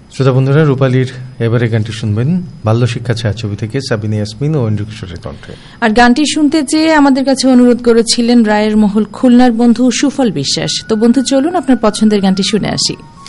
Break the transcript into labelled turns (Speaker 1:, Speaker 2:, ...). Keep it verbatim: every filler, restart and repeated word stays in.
Speaker 1: শ্রোতা বন্ধুরা, রূপালীর এবারে গানটি শুনবেন বাল্য শিক্ষা ছায়াছবি থেকে সাবিনা ইয়াসমিন ও অঞ্জু কিশোরের কণ্ঠে।
Speaker 2: আর গানটি শুনতে চেয়ে আমাদের কাছে অনুরোধ করেছিলেন রায়ের মহল খুলনার বন্ধু সুফল বিশ্বাস। তো বন্ধু, চলুন আপনার পছন্দের গানটি শুনে আসি।